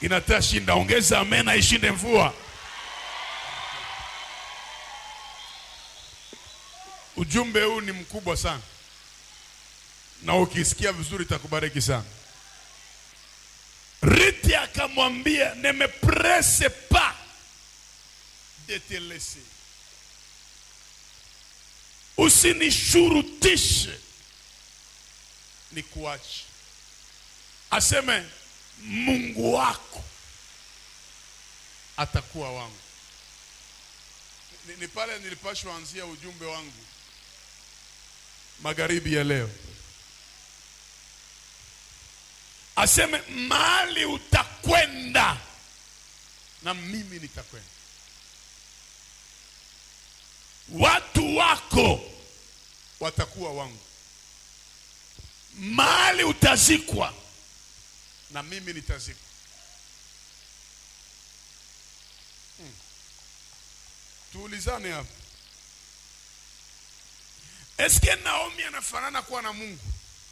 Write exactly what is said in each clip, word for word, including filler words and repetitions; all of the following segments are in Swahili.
inatashinda. Ongeza amen na ishinde mvua. Ujumbe huu ni mkubwa sana, na ukisikia vizuri itakubariki sana. Riti akamwambia, ne me presse pas de te laisser. Usinishurutishe ni kuache. Aseme Mungu wako atakuwa wangu. Ni, ni pale nilipashwa anzia ujumbe wangu magharibi ya leo. Aseme mahali utakwenda na mimi nitakwenda. Watu wako watakuwa wangu. Mahali utazikwa na mimi nitazikwa. Hmm. Tuulizane hapa. Eske Naomi anafanana kuwa na Mungu?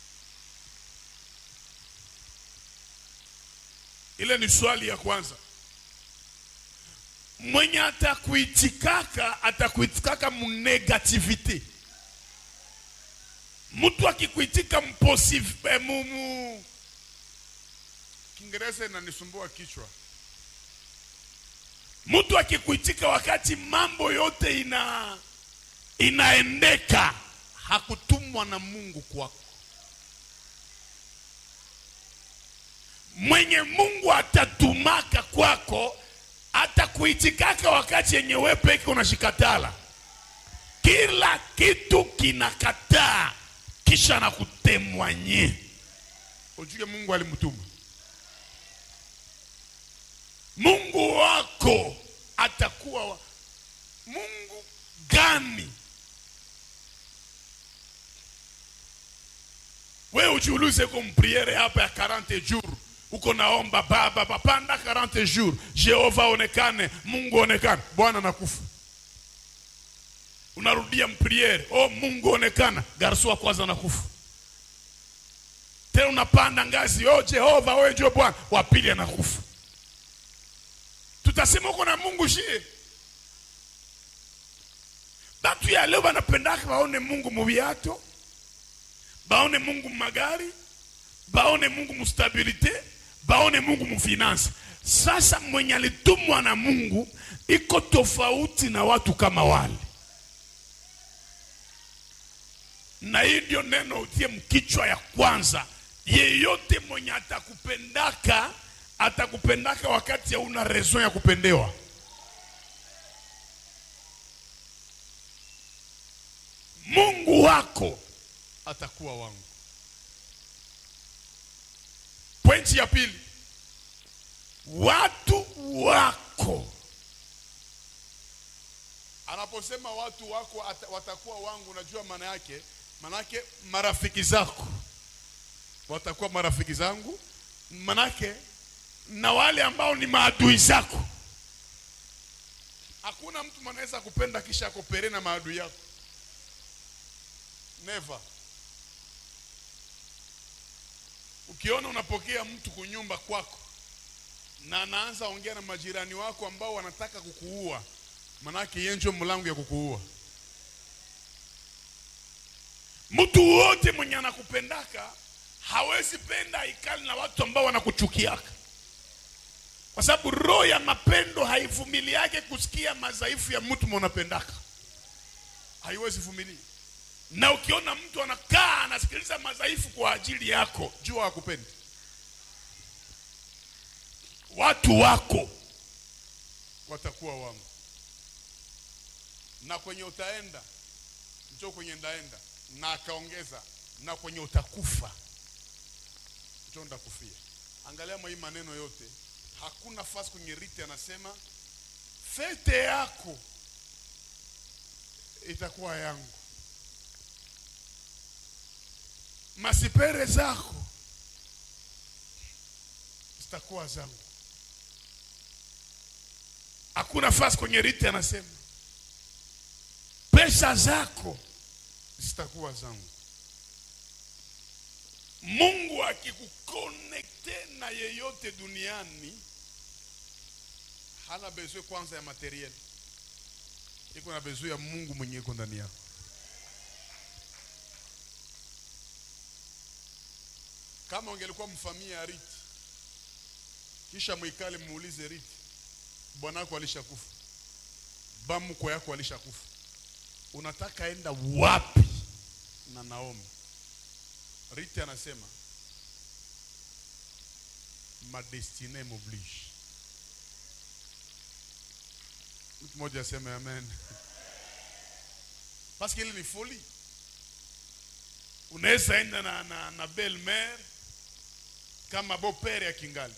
Ile ni swali ya kwanza. Mwenye atakuitikaka, atakuitikaka munegativite. Mtu akikuitika mposive, mumu. Kiingereza inanisumbua kichwa. Mtu akikuitika wakati mambo yote ina inaendeka, hakutumwa na Mungu kwako. Mwenye Mungu atatumaka kwako, atakuitikaka wakati yenye wewe peke unashikatala. Kila kitu kinakataa, kisha na kutemwanye. Ujue Mungu alimtuma. Mungu wako atakuwa wa... Mungu gani? Wewe ujiulize kwa mpriere hapa ya quarante jours. Uko naomba baba papanda quarante jours. Jehova onekane, Mungu onekane. Bwana nakufa. Unarudia mpriere, oh Mungu onekana, garso wa kwanza nakufa. Tena unapanda ngazi, oh Jehova wewe ndio Bwana, wa pili anakufa. Tutasema uko na Mungu shie. Batu ya leo wanapendaka baone Mungu mubiato, baone Mungu magari, baone Mungu mustabilite, baone Mungu mufinansi. Sasa mwenye alitumwa na Mungu iko tofauti na watu kama wale. Na hii ndio neno utie mkichwa ya kwanza. Yeyote mwenye atakupendaka, atakupendaka wakati ya una raison ya kupendewa. Mungu wako atakuwa wangu. Pointi ya pili. Watu wako. Anaposema watu wako ata, watakuwa wangu, unajua maana yake? Maana yake marafiki zako watakuwa marafiki zangu. Maana yake na wale ambao ni maadui zako. Hakuna mtu mwanaweza kupenda kisha akopere na maadui yako. Never. Ukiona unapokea mtu kunyumba kwako na anaanza ongea na majirani wako ambao wanataka kukuua, maana yake yeye ndio mlango ya kukuua. Mtu wote mwenye anakupendaka hawezi penda ikali na watu ambao wanakuchukiaka. Kwa sababu roho ya mapendo haivumili yake kusikia madhaifu ya mtu mwanapendaka. Haiwezi vumilia. Na ukiona mtu anakaa anasikiliza madhaifu kwa ajili yako, jua hakupendi. Watu wako watakuwa wangu. Na kwenye utaenda, njoo kwenye ndaenda. Na akaongeza, na kwenye utakufa, njoo ndakufia. Angalia hii maneno yote. Hakuna fasi kwenye rite anasema fete yako itakuwa yangu. Masipere zako zitakuwa zangu. Hakuna fasi kwenye rite anasema pesa zako zitakuwa zangu. Mungu akikukonekte na yeyote duniani hana besoin kwanza ya materiel. Iko na besoin ya Mungu mwenye iko ndani yako. Kama ungelikuwa mfamia ya Riti, kisha mwikale muulize Riti, bwana wako alishakufa, bamu kwa yako alishakufa, unataka enda wapi na Naomi? Riti anasema ma destinée m'oblige. Mtu mmoja aseme amen. Parce qu'il ni folie. Unaweza enda na, na, na belle-mère kama beau-père ya kingali,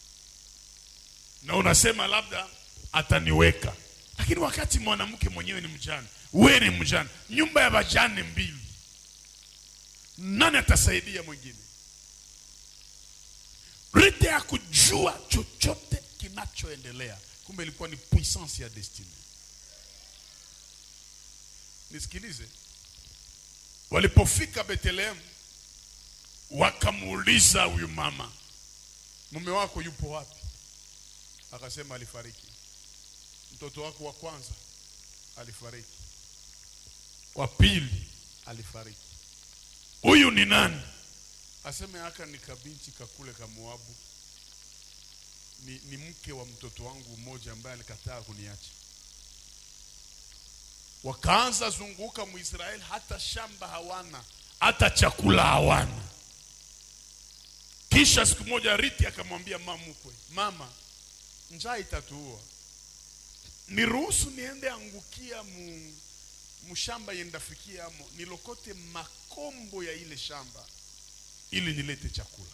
na unasema labda ataniweka, lakini wakati mwanamke mwenyewe ni mjane, wewe ni mjane, nyumba ya vajane mbili, nani atasaidia mwingine? Rite ya kujua chochote kinachoendelea, kumbe ilikuwa ni puissance ya destiny. Nisikilize, walipofika Bethlehem wakamuuliza huyu mama, mume wako yupo wapi? Akasema alifariki. Mtoto wako wa kwanza alifariki, wa pili alifariki. Huyu ni nani? Aseme aka ni kabinti kakule ka Moabu, ni, ni mke wa mtoto wangu mmoja ambaye alikataa kuniacha. Wakaanza zunguka Muisraeli, hata shamba hawana, hata chakula hawana. Kisha siku moja Riti akamwambia mama mkwe, mama, njaa itatuua, niruhusu niende angukia mu, mshamba yendafikia amo, nilokote makombo ya ile shamba ili nilete chakula.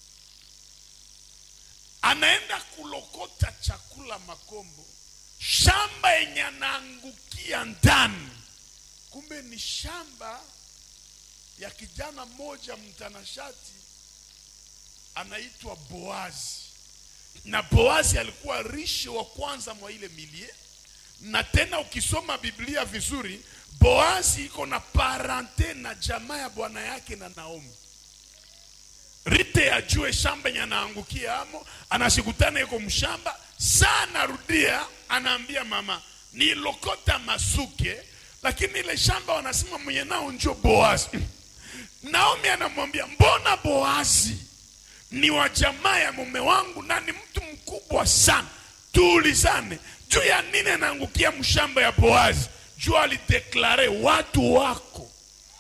Anaenda kulokota chakula makombo, shamba yenye anaangukia ndani, kumbe ni shamba ya kijana moja mtanashati anaitwa Boazi. Na Boazi alikuwa rishi wa kwanza mwa ile milie. Na tena ukisoma Biblia vizuri, Boazi iko na parente na jamaa ya bwana yake na Naomi. Rite ajue shamba yenye anaangukia amo, anashikutana yuko mshamba, sana rudia, anaambia mama, ni lokota masuke, lakini ile shamba wanasema mwenye nao njo Boazi. Naomi anamwambia, mbona Boazi ni wa jamaa ya mume wangu na ni mtu mkubwa sana, tuulizane juu ya nini anaangukia mshamba ya Boazi? Juu alideklare watu wako.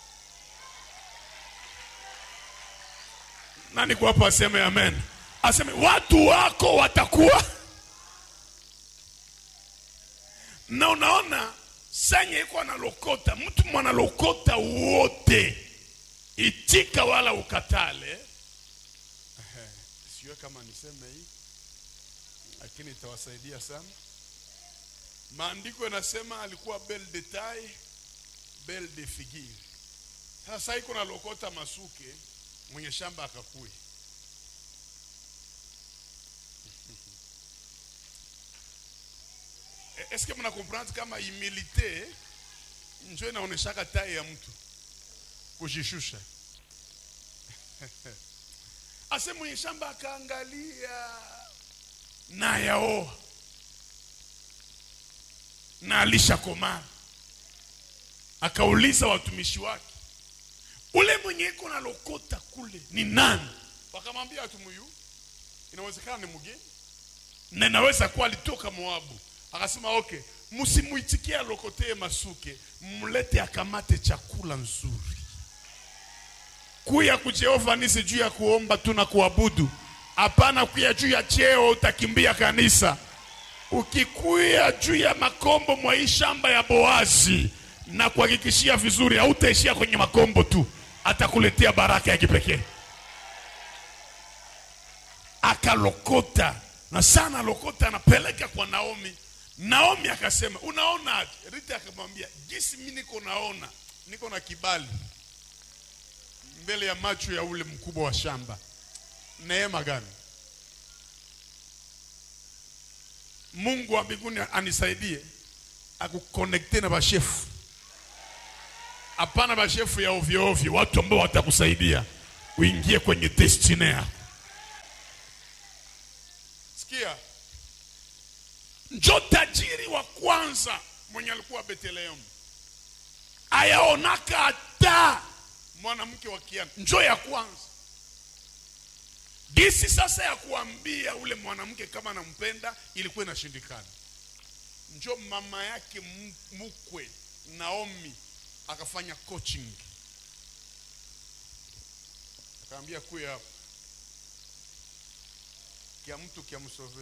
Nani kwa hapa aseme amen? Aseme watu wako watakuwa. Na unaona sanye iko analokota, mtu mwana lokota wote, itika wala ukatale. Sio kama niseme hii, lakini itawasaidia sana. Maandiko yanasema alikuwa bel detail, bel de figure. Sasa iko na lokota masuke, mwenye shamba akakui. Est-ce que mna comprendre kama humilité njoo inaoneshaka tai ya mtu kujishusha? Ase mwenye shamba akaangalia na yao na alisha koma, akauliza watumishi wake, ule mwenye iko na lokota kule ni nani? Wakamwambia atumuyu, inawezekana ni mgeni na inaweza kuwa alitoka Moabu. Akasema okay, msimuitikia lokotee masuke, mlete akamate chakula nzuri. Kuya ku Jehova nisi juu ya kuomba tu na kuabudu. Hapana kuya juu ya cheo utakimbia kanisa. Ukikuya juu ya makombo mwa hii shamba ya Boazi, na kuhakikishia vizuri hautaishia kwenye makombo tu, atakuletea baraka ya kipekee. Akalokota, na sana lokota anapeleka kwa Naomi. Naomi akasema, unaona aje? Rita akamwambia, jinsi mimi niko naona, niko na kibali mbele ya macho ya ule mkubwa wa shamba. Neema gani? Mungu wa mbinguni anisaidie akukonekte na bashefu. Hapana bashefu ya ovyo ovyo, watu ambao watakusaidia uingie kwenye destiny yako. Sikia, Njo tajiri wa kwanza mwenye alikuwa Bethlehem. Ayaonaka hata mwanamke wa kiana. Njo ya kwanza. Disi sasa ya kuambia ule mwanamke kama nampenda ilikuwa inashindikana. Njo mama yake mkwe Naomi akafanya coaching. Akaambia kuya hapa. Kia mtu kia msove.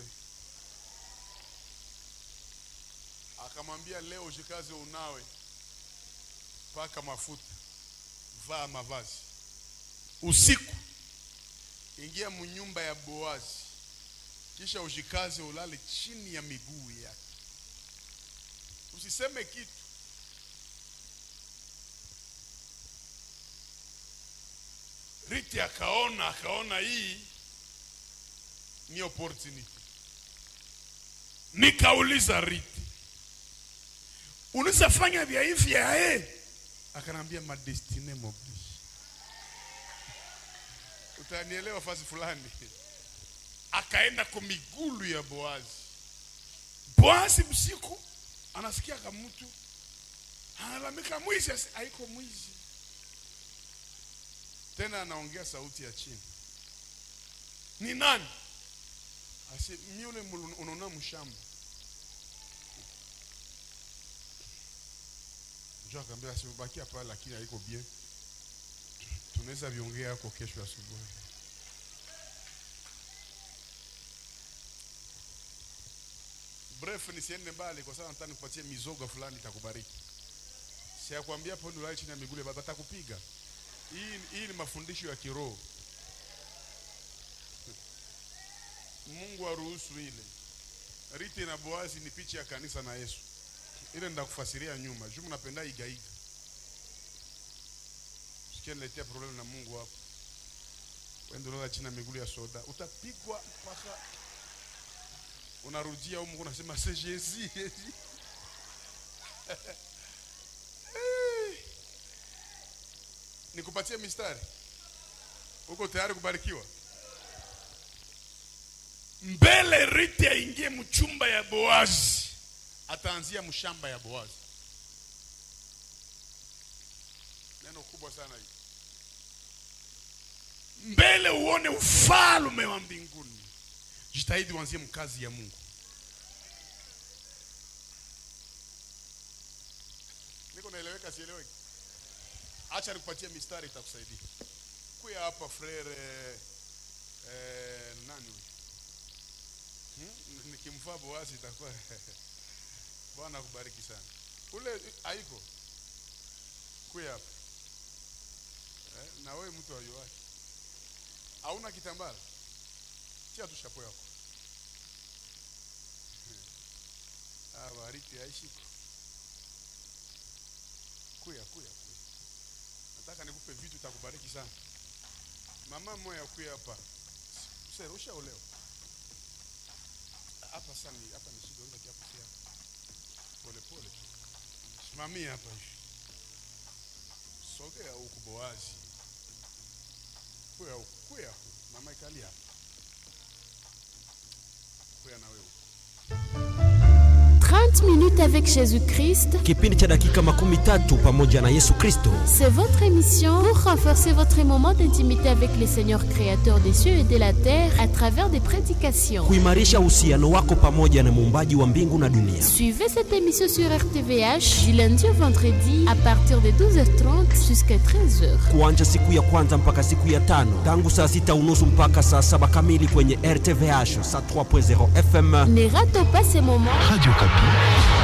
Akamwambia leo jikaze unawe. Paka mafuta. Vaa mavazi. Usiku ingia mnyumba ya Boazi. Kisha ujikaze ulale chini ya miguu yake. Usiseme kitu. Riti akaona akaona hii ni opportunity. Nikauliza Riti, unaweza fanya vya hivi ya eh? Akanambia ma destiny m'oblige. Utanielewa fasi fulani. Akaenda kwa migulu ya Boazi. Boazi usiku anasikia kama mtu analamika mwizi, haiko mwizi. Tena anaongea sauti ya chini. Ni nani? Asi mimi ule unaona mshamba. Njoo akamwambia asibaki hapa lakini haiko bien. Tunaweza viongea hapo kesho asubuhi. Bref, nisiende mbali kwa sababu nataka nikupatie mizoga fulani itakubariki. Siakwambia hapo ndio chini ya miguu baba atakupiga. Hii hii ni mafundisho ya kiroho. Mungu aruhusu ile. Riti na Boazi ni picha ya kanisa na Yesu. Ile ndakufasiria nyuma. Juu mnapenda igaiga. Usikieletea problem na Mungu hapo. Wende unaona chini ya miguu ya soda, utapigwa mpaka unarudia huko unasema c'est Jésus. Nikupatie mistari. Uko tayari kubarikiwa? Mbele Riti aingie mchumba ya Boazi, ataanzia mshamba ya Boazi. Neno kubwa sana hili. Mbele uone ufalme wa mbinguni. Jitahidi uanzie mkazi ya Mungu. Niko naeleweka sieleweki? Acha nikupatie mistari itakusaidia. Kuya hapa frere eh nani? Hmm? Nikimfaa Boazi itakuwa Bwana kubariki sana. Ule haiko. Kuya hapa. Eh, na wewe mtu wa yuaki. Hauna kitambala? Tia tu shapo yako. Ah, bariki aishi. Kuya kuya. Nataka nikupe vitu itakubariki sana. Mama moya kuya hapa. Sasa ushaolewa. Hapa sana hapa ni shida unataka kufia. Pole pole. Simamia hapa hivi. Sogea huko Boazi. Kuya huko, kuya. Mama ikalia. Kuya na wewe. trente minutes avec Jésus-Christ. Kipindi cha dakika makumi tatu pamoja na Yesu Kristo. C'est votre émission pour renforcer votre moment d'intimité avec le Seigneur créateur des cieux et de la terre à travers des prédications. Kuimarisha uhusiano wako pamoja na muumbaji wa mbingu na dunia. Suivez cette émission sur R T V H du lundi au vendredi à partir de douze heures trente jusqu'à treize heures. Kuanza siku ya kwanza mpaka siku ya tano, tangu saa sita unusu mpaka saa saba kamili kwenye R T V H saa trois point zéro F M. Ne ratez pas ces moments. Radio Kapi.